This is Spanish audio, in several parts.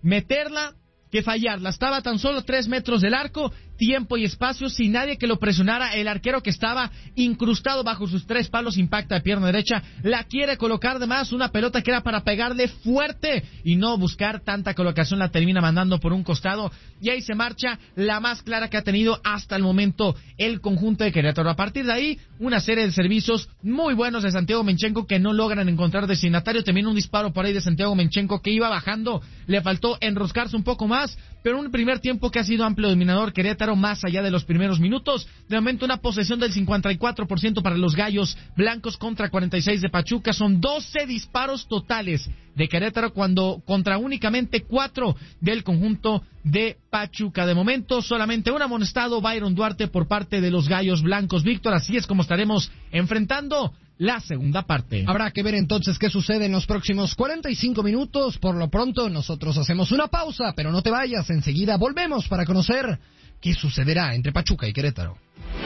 meterla que fallarla. Estaba tan solo 3 metros del arco, tiempo y espacio, sin nadie que lo presionara. El arquero, que estaba incrustado bajo sus 3 palos, impacta de pierna derecha, la quiere colocar de más, una pelota que era para pegarle fuerte y no buscar tanta colocación, la termina mandando por un costado, y ahí se marcha la más clara que ha tenido hasta el momento el conjunto de Querétaro. A partir de ahí, una serie de servicios muy buenos de Santiago Menchenko que no logran encontrar destinatario. También un disparo por ahí de Santiago Menchenko que iba bajando, le faltó enroscarse un poco más, pero un primer tiempo que ha sido amplio dominador Querétaro, más allá de los primeros minutos. De momento una posesión del 54% para los Gallos Blancos contra 46 de Pachuca. Son 12 disparos totales de Querétaro contra únicamente 4 del conjunto de Pachuca. De momento solamente un amonestado, Byron Duarte, por parte de los Gallos Blancos. Víctor, así es como estaremos enfrentando la segunda parte. Habrá que ver entonces qué sucede en los próximos 45 minutos. Por lo pronto nosotros hacemos una pausa, pero no te vayas, enseguida volvemos para conocer qué sucederá entre Pachuca y Querétaro.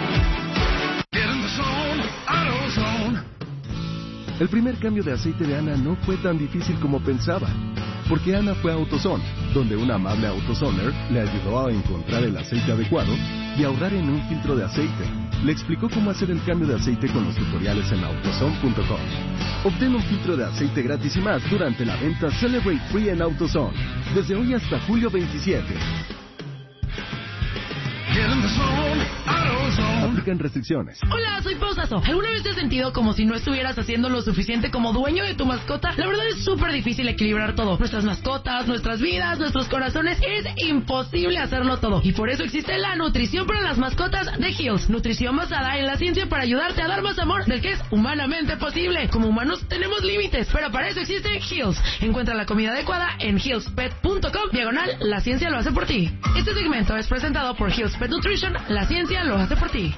El primer cambio de aceite de Ana no fue tan difícil como pensaba, porque Ana fue a AutoZone, donde una amable AutoZoner le ayudó a encontrar el aceite adecuado y ahorrar en un filtro de aceite. Le explicó cómo hacer el cambio de aceite con los tutoriales en AutoZone.com. Obtén un filtro de aceite gratis y más durante la venta Celebrate Free en AutoZone, desde hoy hasta julio 27. Aplican restricciones. Hola, soy Pausazo. ¿Alguna vez te has sentido como si no estuvieras haciendo lo suficiente como dueño de tu mascota? La verdad es súper difícil equilibrar todo. Nuestras mascotas, nuestras vidas, nuestros corazones. Es imposible hacerlo todo. Y por eso existe la nutrición para las mascotas de Hills. Nutrición basada en la ciencia para ayudarte a dar más amor del que es humanamente posible. Como humanos tenemos límites, pero para eso existe Hills. Encuentra la comida adecuada en hillspet.com/. La ciencia lo hace por ti. Este segmento es presentado por Hills Pet Nutrition. La ciencia lo hace por ti.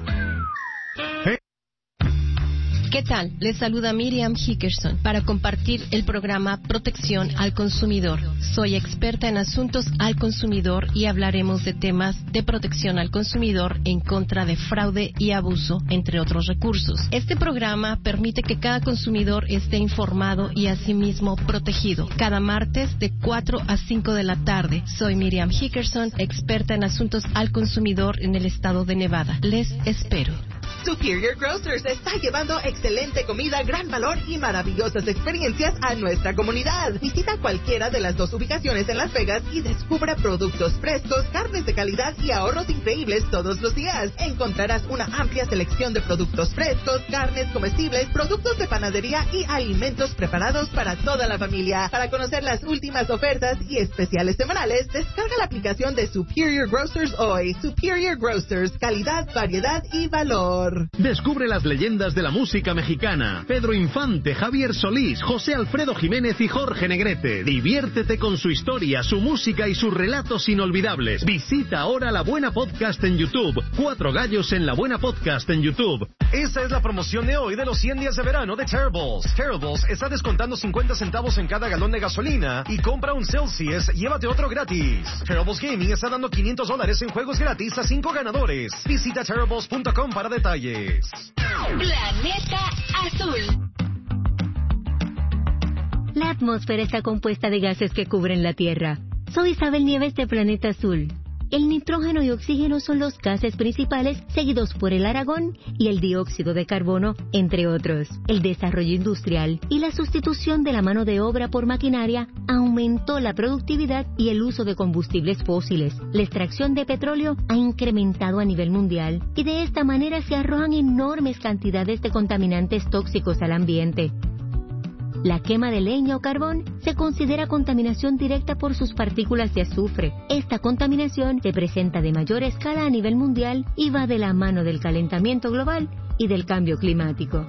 ¿Qué tal? Les saluda Miriam Hickerson para compartir el programa Protección al Consumidor. Soy experta en asuntos al consumidor y hablaremos de temas de protección al consumidor en contra de fraude y abuso, entre otros recursos. Este programa permite que cada consumidor esté informado y asimismo protegido. Cada martes de 4 a 5 de la tarde. Soy Miriam Hickerson, experta en asuntos al consumidor en el estado de Nevada. Les espero. Superior Grocers está llevando excelente comida, gran valor y maravillosas experiencias a nuestra comunidad. Visita cualquiera de las 2 ubicaciones en Las Vegas y descubra productos frescos, carnes de calidad y ahorros increíbles todos los días. Encontrarás una amplia selección de productos frescos, carnes comestibles, productos de panadería y alimentos preparados para toda la familia. Para conocer las últimas ofertas y especiales semanales, descarga la aplicación de Superior Grocers hoy. Superior Grocers, calidad, variedad y valor. Descubre las leyendas de la música mexicana. Pedro Infante, Javier Solís, José Alfredo Jiménez y Jorge Negrete. Diviértete con su historia, su música y sus relatos inolvidables. Visita ahora La Buena Podcast en YouTube. 4 gallos en La Buena Podcast en YouTube. Esa es la promoción de hoy de los 100 días de verano de Terribles. Terribles está descontando 50 centavos en cada galón de gasolina y compra un Celsius, llévate otro gratis. Terribles Gaming está dando $500 en juegos gratis a 5 ganadores. Visita Terribles.com para detalles. Planeta Azul. La atmósfera está compuesta de gases que cubren la Tierra. Soy Isabel Nieves de Planeta Azul. El nitrógeno y oxígeno son los gases principales, seguidos por el argón y el dióxido de carbono, entre otros. El desarrollo industrial y la sustitución de la mano de obra por maquinaria aumentó la productividad y el uso de combustibles fósiles. La extracción de petróleo ha incrementado a nivel mundial y de esta manera se arrojan enormes cantidades de contaminantes tóxicos al ambiente. La quema de leña o carbón se considera contaminación directa por sus partículas de azufre. Esta contaminación se presenta de mayor escala a nivel mundial y va de la mano del calentamiento global y del cambio climático.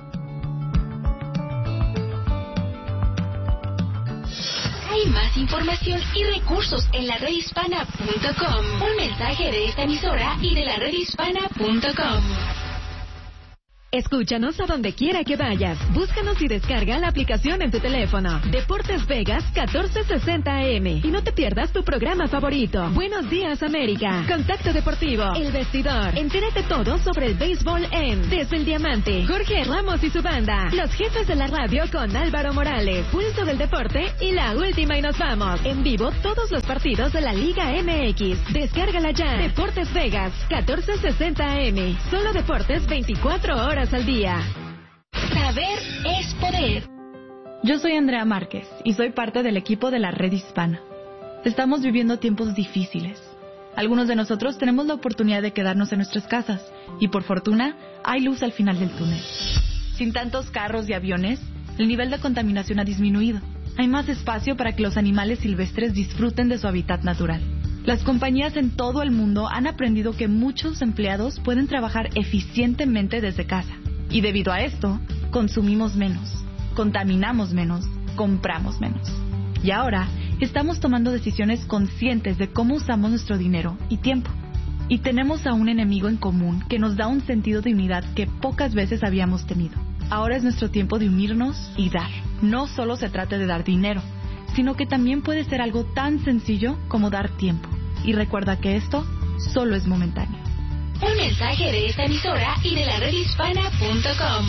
Hay más información y recursos en la redhispana.com. Un mensaje de esta emisora y de la redhispana.com. Escúchanos a donde quiera que vayas. Búscanos y descarga la aplicación en tu teléfono. Deportes Vegas 1460 AM. Y no te pierdas tu programa favorito. Buenos días, América. Contacto Deportivo. El Vestidor. Entérate todo sobre el béisbol en Desde el Diamante. Jorge Ramos y su banda. Los jefes de la radio con Álvaro Morales. Pulso del Deporte y la última y nos vamos. En vivo todos los partidos de la Liga MX. Descárgala ya. Deportes Vegas 1460 AM. Solo deportes 24 horas al día. Saber es poder. Yo soy Andrea Márquez y soy parte del equipo de la Red Hispana. Estamos viviendo tiempos difíciles. Algunos de nosotros tenemos la oportunidad de quedarnos en nuestras casas y por fortuna hay luz al final del túnel. Sin tantos carros y aviones, el nivel de contaminación ha disminuido. Hay más espacio para que los animales silvestres disfruten de su hábitat natural. Las compañías en todo el mundo han aprendido que muchos empleados pueden trabajar eficientemente desde casa. Y debido a esto, consumimos menos, contaminamos menos, compramos menos. Y ahora, estamos tomando decisiones conscientes de cómo usamos nuestro dinero y tiempo. Y tenemos a un enemigo en común que nos da un sentido de unidad que pocas veces habíamos tenido. Ahora es nuestro tiempo de unirnos y dar. No solo se trata de dar dinero, sino que también puede ser algo tan sencillo como dar tiempo. Y recuerda que esto solo es momentáneo. Un mensaje de esta emisora y de la redhispana.com.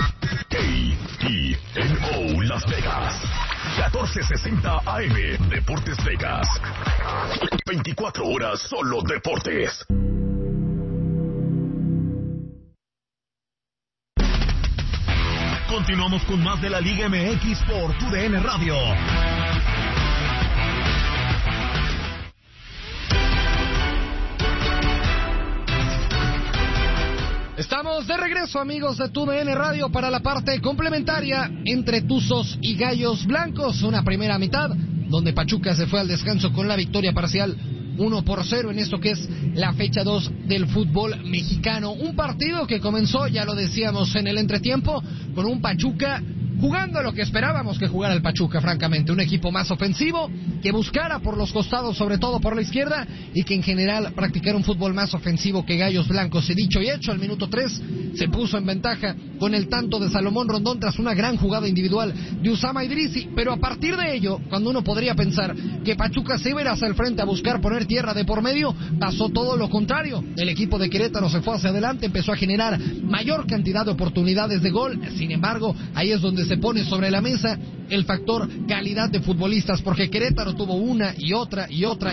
KTNO Las Vegas 1460 AM. Deportes Vegas. 24 horas solo deportes. Continuamos con más de la Liga MX por TUDN Radio. Estamos de regreso, amigos de TUDN Radio, para la parte complementaria entre Tuzos y Gallos Blancos. Una primera mitad donde Pachuca se fue al descanso con la victoria parcial 1-0 en esto que es la fecha 2 del fútbol mexicano. Un partido que comenzó, ya lo decíamos en el entretiempo, con un Pachuca jugando lo que esperábamos que jugara el Pachuca, francamente. Un equipo más ofensivo, que buscara por los costados, sobre todo por la izquierda, y que en general practicara un fútbol más ofensivo que Gallos Blancos. Y dicho y hecho, al minuto 3 se puso en ventaja con el tanto de Salomón Rondón tras una gran jugada individual de Usama Idrisi. Pero a partir de ello, cuando uno podría pensar que Pachuca se iba a ir hacia el frente a buscar poner tierra de por medio, pasó todo lo contrario. El equipo de Querétaro se fue hacia adelante, empezó a generar mayor cantidad de oportunidades de gol. Sin embargo, ahí es donde se pone sobre la mesa el factor calidad de futbolistas, porque Querétaro tuvo una y otra,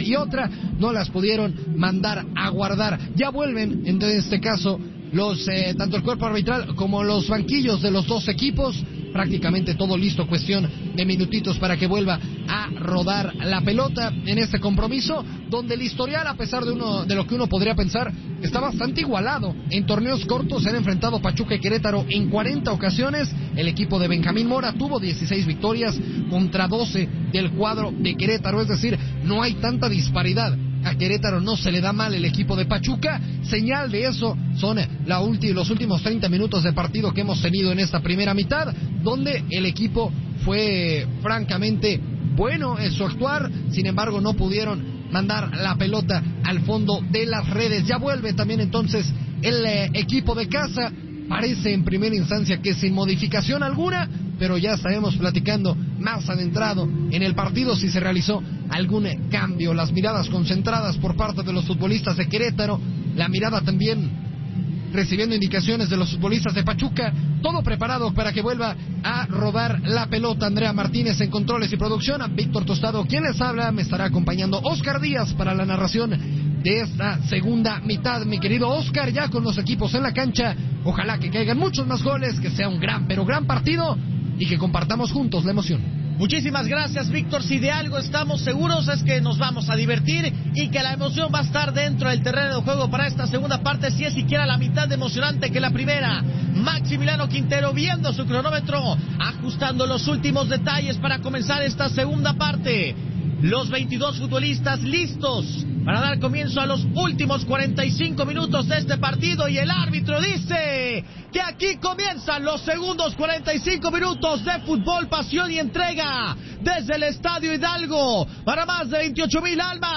no las pudieron mandar a guardar. Ya vuelven, en este caso, tanto el cuerpo arbitral como los banquillos de los dos equipos, prácticamente todo listo, cuestión de minutitos para que vuelva a rodar la pelota en este compromiso, donde el historial, a pesar de lo que uno podría pensar, está bastante igualado. En torneos cortos se han enfrentado Pachuca y Querétaro en 40 ocasiones. El equipo de Benjamín Mora tuvo 16 victorias contra 12 del cuadro de Querétaro, es decir, no hay tanta disparidad. A Querétaro no se le da mal el equipo de Pachuca. Señal de eso son los últimos 30 minutos de partido que hemos tenido en esta primera mitad, donde el equipo fue francamente bueno en su actuar. Sin embargo, no pudieron mandar la pelota al fondo de las redes. Ya vuelve también entonces el equipo de casa. Parece en primera instancia que sin modificación alguna, pero ya estaremos platicando más adentrado en el partido si se realizó algún cambio. Las miradas concentradas por parte de los futbolistas de Querétaro, la mirada también recibiendo indicaciones de los futbolistas de Pachuca, todo preparado para que vuelva a rodar la pelota. Andrea Martínez en controles y producción, Víctor Tostado quien les habla, me estará acompañando Oscar Díaz para la narración de esta segunda mitad. Mi querido Oscar, ya con los equipos en la cancha, ojalá que caigan muchos más goles, que sea un gran, pero gran partido y que compartamos juntos la emoción. Muchísimas gracias, Víctor. Si de algo estamos seguros es que nos vamos a divertir y que la emoción va a estar dentro del terreno de juego para esta segunda parte, si es siquiera la mitad de emocionante que la primera. Maximiliano Quintero viendo su cronómetro, ajustando los últimos detalles para comenzar esta segunda parte. Los 22 futbolistas listos para dar comienzo a los últimos 45 minutos de este partido, y el árbitro dice que aquí comienzan los segundos 45 minutos de fútbol, pasión y entrega desde el Estadio Hidalgo para más de 28,000 almas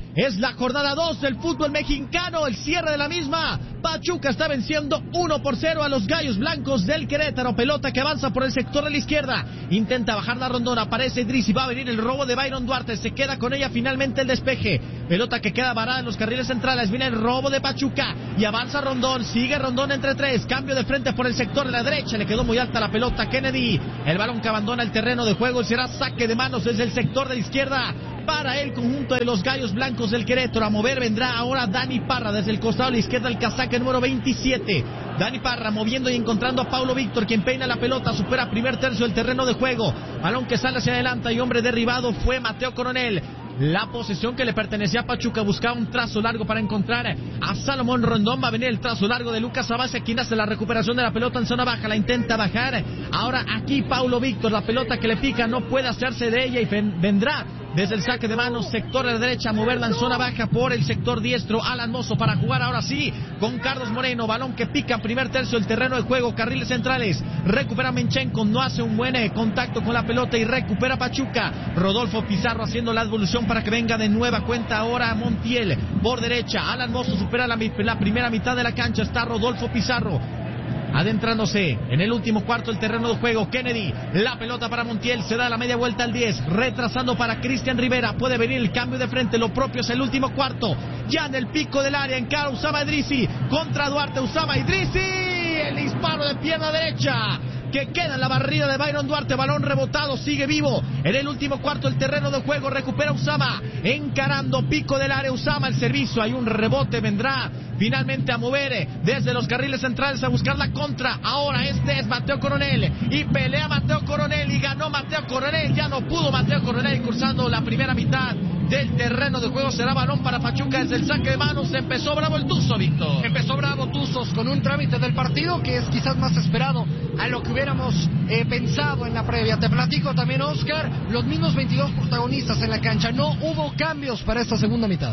Es la jornada 2 del fútbol mexicano, el cierre de la misma. Pachuca está venciendo 1-0 a los Gallos Blancos del Querétaro. Pelota que avanza por el sector de la izquierda. Intenta bajar la Rondón, aparece Idris y va a venir el robo de Byron Duarte. Se queda con ella finalmente el despeje. Pelota que queda varada en los carriles centrales. Viene el robo de Pachuca y avanza Rondón. Sigue Rondón entre tres. Cambio de frente por el sector de la derecha. Le quedó muy alta la pelota a Kennedy. El balón que abandona el terreno de juego y será saque de manos desde el sector de la izquierda para el conjunto de los Gallos Blancos del Querétaro. A mover vendrá ahora Dani Parra desde el costado de la izquierda, el casaca número 27. Dani Parra moviendo y encontrando a Paulo Víctor, quien peina la pelota, supera primer tercio del terreno de juego. Balón que sale hacia adelante y hombre derribado fue Mateo Coronel. La posesión que le pertenecía a Pachuca buscaba un trazo largo para encontrar a Salomón Rondón. Va a venir el trazo largo de Lucas Abacia, quien hace la recuperación de la pelota en zona baja. La intenta bajar. Ahora aquí Paulo Víctor, la pelota que le pica no puede hacerse de ella y vendrá desde el saque de manos, sector de la derecha, moverla en zona baja por el sector diestro. Alan Mozo para jugar ahora sí con Carlos Moreno. Balón que pica primer tercio del terreno de juego, carriles centrales. Recupera Menchenko, no hace un buen contacto con la pelota y recupera Pachuca. Rodolfo Pizarro haciendo la devolución para que venga de nueva cuenta ahora a Montiel por derecha. Alan Mozo supera la primera mitad de la cancha. Está Rodolfo Pizarro adentrándose en el último cuarto del terreno de juego. Kennedy, la pelota para Montiel, se da la media vuelta al 10, retrasando para Cristian Rivera. Puede venir el cambio de frente, lo propio es el último cuarto. Ya en el pico del área, encara Usama Idrisi contra Duarte. Usama Idrisi, el disparo de pierna derecha que queda en la barrida de Byron Duarte. Balón rebotado, sigue vivo en el último cuarto del terreno de juego. Recupera Usama, encarando pico del área. Usama, el servicio, hay un rebote, vendrá finalmente a mover desde los carriles centrales a buscar la contra. Ahora este es Mateo Coronel y pelea Mateo Coronel y ganó Mateo Coronel. Ya no pudo Mateo Coronel cursando la primera mitad del terreno de juego. Será balón para Pachuca desde el saque de manos. Empezó bravo el Tuzo, Víctor. Empezó bravo Tuzos con un trámite del partido que es quizás más esperado a lo que hubiéramos pensado en la previa. Te platico también, Oscar, los mismos 22 protagonistas en la cancha. No hubo cambios para esta segunda mitad.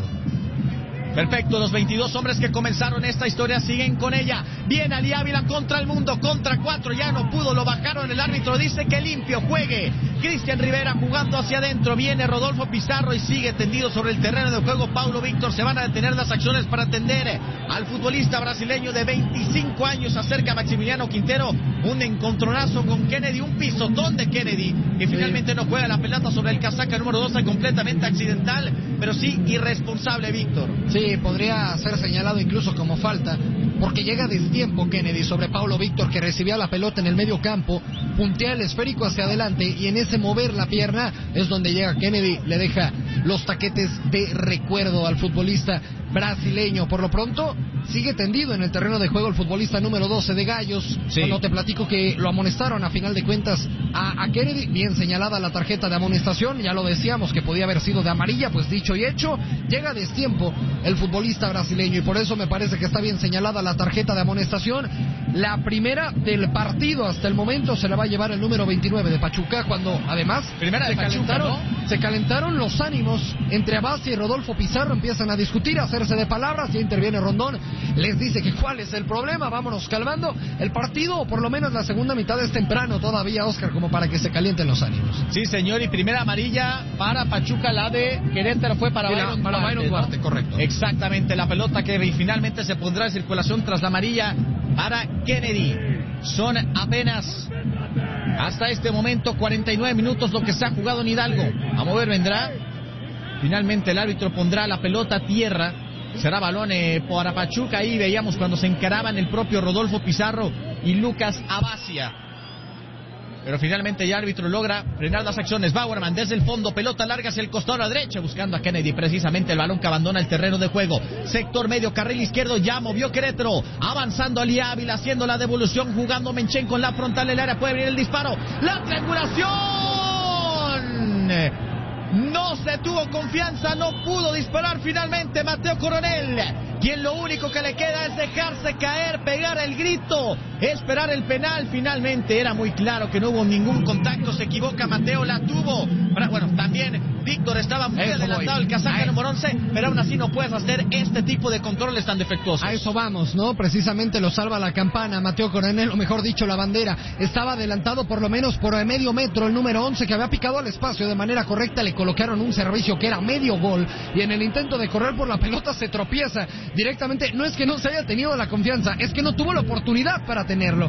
Perfecto, los 22 hombres que comenzaron esta historia siguen con ella. Viene Ali Ávila contra el mundo, contra 4, ya no pudo, lo bajaron, el árbitro dice que limpio, juegue. Cristian Rivera jugando hacia adentro, viene Rodolfo Pizarro y sigue tendido sobre el terreno de juego Paulo Víctor. Se van a detener las acciones para atender al futbolista brasileño de 25 años. Acerca Maximiliano Quintero, un encontronazo con Kennedy, un pisotón de Kennedy, que finalmente no juega la pelota sobre el casaca número 12, completamente accidental, pero sí irresponsable, Víctor. Sí, podría ser señalado incluso como falta, porque llega a destiempo Kennedy sobre Paulo Víctor, que recibía la pelota en el medio campo, puntea el esférico hacia adelante y en ese mover la pierna es donde llega Kennedy, le deja los taquetes de recuerdo al futbolista brasileño. Por lo pronto sigue tendido en el terreno de juego el futbolista número 12 de Gallos. Sí. Cuando te platico que lo amonestaron a final de cuentas a Kennedy, bien señalada la tarjeta de amonestación, ya lo decíamos que podía haber sido de amarilla, pues dicho y hecho, llega a destiempo el futbolista brasileño y por eso me parece que está bien señalada la tarjeta de amonestación. La primera del partido hasta el momento se la va a llevar el número 29 de Pachuca, cuando además se calentaron los ánimos entre Abacia y Rodolfo Pizarro, empiezan a discutir, a hacerse de palabras, ya interviene Rondón, les dice que cuál es el problema, vámonos calmando. El partido, o por lo menos la segunda mitad, es temprano todavía, Oscar, como para que se calienten los ánimos. Sí, señor, y primera amarilla para Pachuca, la de Querétaro fue para Byron Duarte, correcto. Exactamente, la pelota que finalmente se pondrá en circulación tras la amarilla para Kennedy. Son apenas hasta este momento 49 minutos lo que se ha jugado en Hidalgo. A mover vendrá. Finalmente el árbitro pondrá la pelota a tierra. Será balón para Pachuca. Ahí veíamos cuando se encaraban el propio Rodolfo Pizarro y Lucas Abacia. Pero finalmente el árbitro logra frenar las acciones. Bauerman desde el fondo, pelota larga hacia el costado a la derecha, buscando a Kennedy. Precisamente el balón que abandona el terreno de juego. Sector medio, carril izquierdo, ya movió Querétaro. Avanzando Ali Ávila, haciendo la devolución, jugando Menchenko en la frontal del área. Puede venir el disparo. ¡La triangulación! No se tuvo confianza, no pudo disparar finalmente Mateo Coronel, quien lo único que le queda es dejarse caer, pegar el grito, esperar el penal. Finalmente era muy claro que no hubo ningún contacto, se equivoca Mateo, la tuvo. Bueno, también Víctor estaba muy adelantado, el casaca número 11, pero aún así no puedes hacer este tipo de controles tan defectuosos. A eso vamos, ¿no? Precisamente lo salva la campana Mateo Coronel, o mejor dicho, la bandera. Estaba adelantado por lo menos por medio metro el número 11, que había picado al espacio de manera correcta, le colocaron un servicio que era medio gol y en el intento de correr por la pelota se tropieza directamente. No es que no se haya tenido la confianza, es que no tuvo la oportunidad para tenerlo.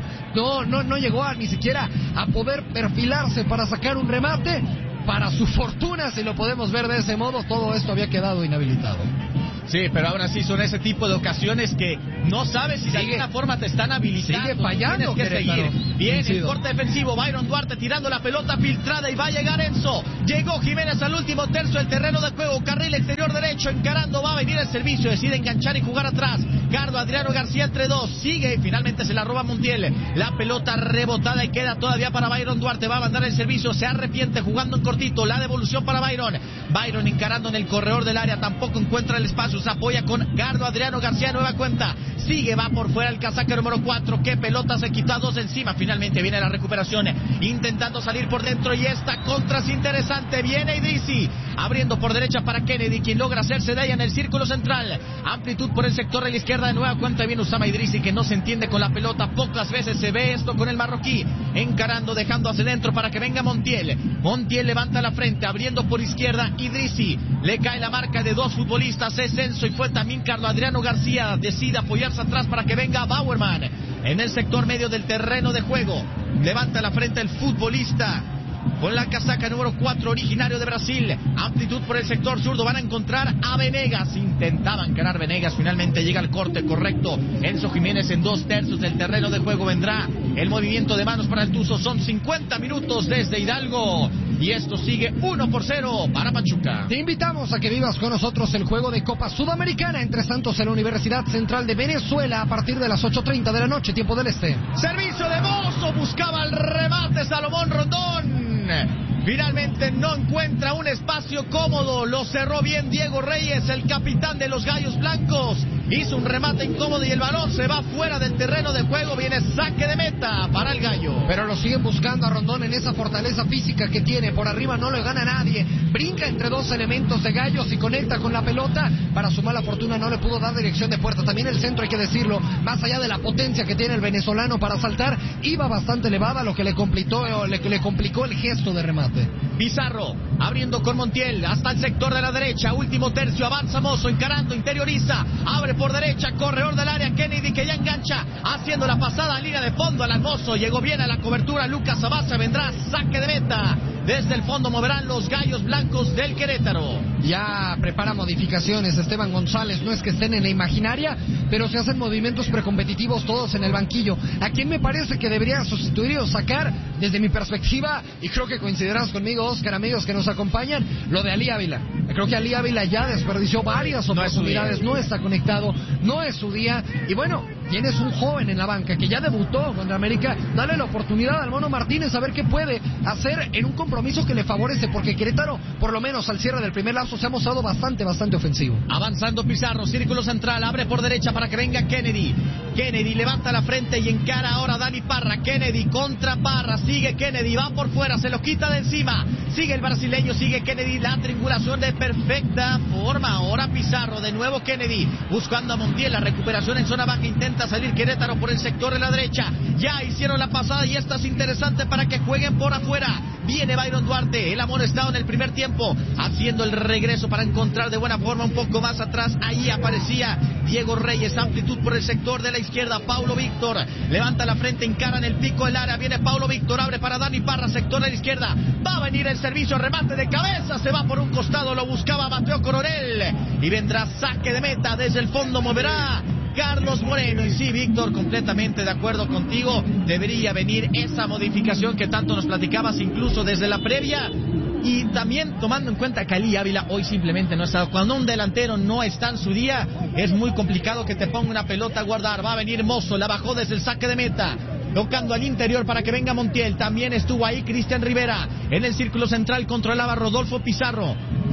No llegó ni siquiera a poder perfilarse para sacar un remate. Para su fortuna, si lo podemos ver de ese modo, todo esto había quedado inhabilitado. Sí, pero ahora sí son ese tipo de ocasiones que no sabes si de alguna forma te están habilitando. Sigue fallando, tienes que seguir. Bien, el corte defensivo, Byron Duarte tirando la pelota filtrada y va a llegar Enzo. Llegó Jiménez al último tercio del terreno de juego, carril exterior derecho, encarando, va a venir el servicio, decide enganchar y jugar atrás. Gardo Adriano García entre dos, sigue y finalmente se la roba Montiel. La pelota rebotada y queda todavía para Byron Duarte, va a mandar el servicio, se arrepiente jugando en cortito, la devolución para Byron. Byron encarando en el corredor del área, tampoco encuentra el espacio. Se apoya con Gardo Adriano García, nueva cuenta. Sigue, va por fuera el casaca número 4. Qué pelota, se quitó a dos encima. Finalmente viene la recuperación. Intentando salir por dentro y esta contra es interesante. Viene Idrissi. Abriendo por derecha para Kennedy, quien logra hacerse de ella en el círculo central. Amplitud por el sector de la izquierda. De nueva cuenta viene Usama Idrissi, que no se entiende con la pelota. Pocas veces se ve esto con el marroquí. Encarando, dejando hacia dentro para que venga Montiel. Montiel levanta la frente, abriendo por izquierda Idrissi. Le cae la marca de dos futbolistas. Es Enzo y fue también Carlos Adriano García. Decide apoyarse atrás para que venga Bauerman. En el sector medio del terreno de juego. Levanta la frente el futbolista con la casaca número 4, originario de Brasil. Amplitud por el sector zurdo, van a encontrar a Venegas. Intentaban ganar Venegas, finalmente llega el corte correcto. Enzo Jiménez en 2/3 del terreno de juego. Vendrá el movimiento de manos para el Tuzo. Son 50 minutos desde Hidalgo y esto sigue 1-0 para Pachuca. Te invitamos a que vivas con nosotros el juego de Copa Sudamericana entre Santos y la Universidad Central de Venezuela a partir de las 8:30 de la noche, tiempo del este. Servicio de Mozo, buscaba el remate Salomón Rondón. Finalmente no encuentra un espacio cómodo, lo cerró bien Diego Reyes, el capitán de los Gallos Blancos. Hizo un remate incómodo y el balón se va fuera del terreno de juego. Viene saque de meta para el Gallo. Pero lo siguen buscando a Rondón en esa fortaleza física que tiene. Por arriba no le gana a nadie. Brinca entre dos elementos de Gallos y conecta con la pelota. Para su mala fortuna no le pudo dar dirección de puerta. También el centro, hay que decirlo, más allá de la potencia que tiene el venezolano para saltar, iba bastante elevada, lo que le complicó el gesto de remate. Pizarro abriendo con Montiel hasta el sector de la derecha, último tercio, avanza Mozo, encarando, interioriza, abre por derecha, corredor del área, Kennedy que ya engancha, haciendo la pasada a línea de fondo al Mozo, llegó bien a la cobertura Lucas Abasa, vendrá saque de meta. Desde el fondo moverán los Gallos Blancos del Querétaro. Ya prepara modificaciones Esteban González, no es que estén en la imaginaria, pero se hacen movimientos precompetitivos todos en el banquillo. ¿A quién me parece que debería sustituir o sacar? Desde mi perspectiva, y creo que coincidirás conmigo, Oscar, amigos que nos acompañan, lo de Ali Ávila. Creo que Ali Ávila ya desperdició varias oportunidades, no está conectado, no es su día, y bueno, tienes un joven en la banca que ya debutó contra América, dale la oportunidad al Mono Martínez a ver qué puede hacer en un compromiso que le favorece, porque Querétaro, por lo menos al cierre del primer lapso, se ha mostrado bastante ofensivo. Avanzando Pizarro, círculo central, abre por derecha para que venga Kennedy. Kennedy levanta la frente y encara ahora Dani Parra. Kennedy contra Parra, sigue Kennedy, va por fuera, se lo quita de encima. Sigue el brasileño, sigue Kennedy, la triangulación de perfecta forma. Ahora Pizarro, de nuevo Kennedy, buscando a Montiel, la recuperación en zona baja, intenta salir Querétaro por el sector de la derecha. Ya hicieron la pasada y esta es interesante para que jueguen por afuera. Viene Byron Duarte, el amonestado en el primer tiempo, haciendo el regreso para encontrar de buena forma un poco más atrás. Ahí aparecía Diego Reyes, amplitud por el sector de la izquierda. Paulo Víctor levanta la frente, encara en el pico del área. Viene Paulo Víctor, abre para Dani Parra, sector de la izquierda. Va a venir el servicio, remate de cabeza, se va por un costado, lo buscaba Mateo Coronel y vendrá saque de meta. Desde el fondo moverá Carlos Moreno. Y sí, Víctor, completamente de acuerdo contigo, debería venir esa modificación que tanto nos platicabas incluso desde la previa. Y también tomando en cuenta que Ali Ávila hoy simplemente no ha estado. Cuando un delantero no está en su día, es muy complicado que te ponga una pelota a guardar. Va a venir Mozo, la bajó desde el saque de meta, tocando al interior para que venga Montiel. También estuvo ahí Cristian Rivera. En el círculo central controlaba Rodolfo Pizarro.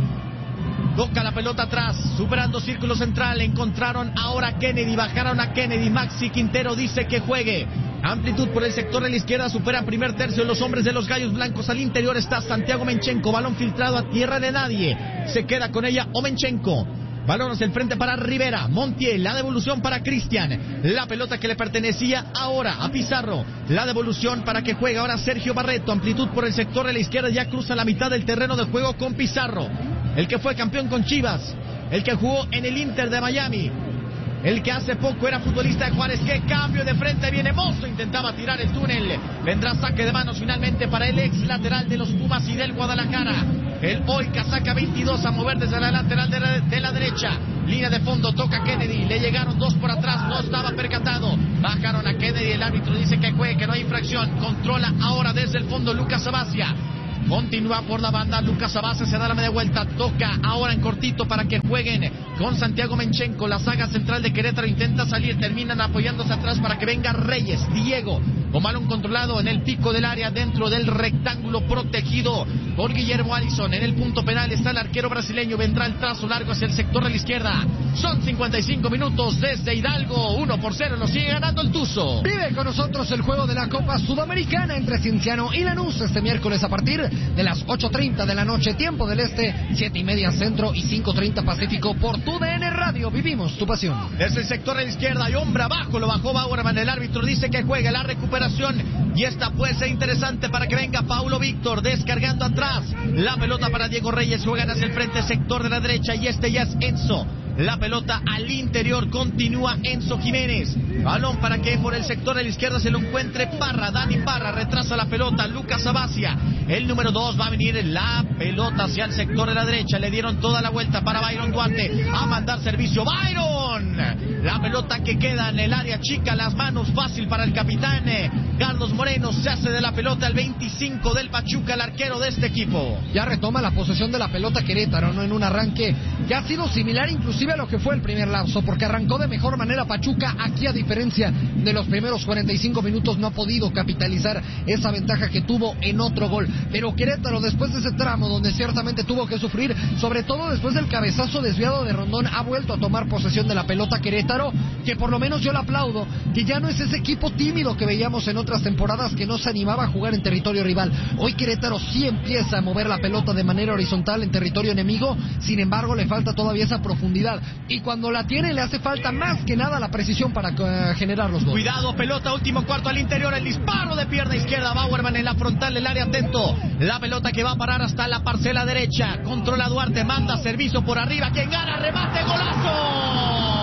Toca la pelota atrás, superando círculo central, encontraron ahora a Kennedy, bajaron a Kennedy, Maxi Quintero dice que juegue. Amplitud por el sector de la izquierda, supera primer tercio los hombres de los Gallos Blancos. Al interior está Santiago Menchenko, balón filtrado a tierra de nadie. Se queda con ella Omenchenko. Balón hacia el frente para Rivera, Montiel, la devolución para Cristian, la pelota que le pertenecía ahora a Pizarro, la devolución para que juegue ahora Sergio Barreto, amplitud por el sector de la izquierda, ya cruza la mitad del terreno de juego con Pizarro. el que fue campeón con Chivas, el que jugó en el Inter de Miami, el que hace poco era futbolista de Juárez. ¡Qué cambio de frente! Viene Mozo, intentaba tirar el túnel. Vendrá saque de manos finalmente para el ex lateral de los Pumas y del Guadalajara. El Oika saca 22 a mover desde la lateral de la derecha. Línea de fondo, toca Kennedy. Le llegaron dos por atrás, no estaba percatado. Bajaron a Kennedy, el árbitro dice que juegue, que no hay infracción. Controla ahora desde el fondo Lucas Abacia. Continúa por la banda, Lucas Abacia se da la media vuelta, toca ahora en cortito para que jueguen con Santiago Menchenko. La saga central de Querétaro intenta salir, terminan apoyándose atrás para que venga Reyes. Diego, con balón controlado en el pico del área, dentro del rectángulo protegido por Guillermo Alisson. En el punto penal está el arquero brasileño, vendrá el trazo largo hacia el sector de la izquierda. Son 55 minutos desde Hidalgo, 1-0, lo sigue ganando el Tuzo. Vive con nosotros el juego de la Copa Sudamericana entre Cienciano y Lanús este miércoles a partir de las 8:30 de la noche, tiempo del este, 7:30 centro y 5:30 pacífico por TUDN Radio. Vivimos tu pasión. Desde el sector de la izquierda y hombre abajo, lo bajó Bauerman, el árbitro dice que juegue la recuperación y esta puede ser interesante para que venga Paulo Víctor descargando atrás. La pelota para Diego Reyes, juegan hacia el frente, sector de la derecha y este ya es Enzo. La pelota al interior, continúa Enzo Jiménez. Balón para que por el sector de la izquierda se lo encuentre Parra. Dani Parra retrasa la pelota. Lucas Abacia, el número 2, va a venir la pelota hacia el sector de la derecha. Le dieron toda la vuelta para Byron Duarte a mandar servicio. ¡Byron! La pelota que queda en el área chica, las manos fácil para el capitán Carlos Moreno. Se hace de la pelota el 25 del Pachuca, el arquero de este equipo. Ya retoma la posesión de la pelota Querétaro, ¿no? En un arranque que ha sido similar inclusive a lo que fue el primer lapso, porque arrancó de mejor manera Pachuca. Aquí, a diferencia de los primeros 45 minutos, no ha podido capitalizar esa ventaja que tuvo en otro gol. Pero Querétaro, después de ese tramo donde ciertamente tuvo que sufrir, sobre todo después del cabezazo desviado de Rondón, ha vuelto a tomar posesión de la pelota Querétaro, que por lo menos yo le aplaudo, que ya no es ese equipo tímido que veíamos en otras temporadas que no se animaba a jugar en territorio rival. Hoy Querétaro sí empieza a mover la pelota de manera horizontal en territorio enemigo, sin embargo le falta todavía esa profundidad, y cuando la tiene le hace falta más que nada la precisión para generar los goles. Cuidado, pelota, último cuarto al interior, el disparo de pierna izquierda, Bauerman en la frontal del área, atento, la pelota que va a parar hasta la parcela derecha, controla Duarte, manda servicio por arriba, quien gana, remate,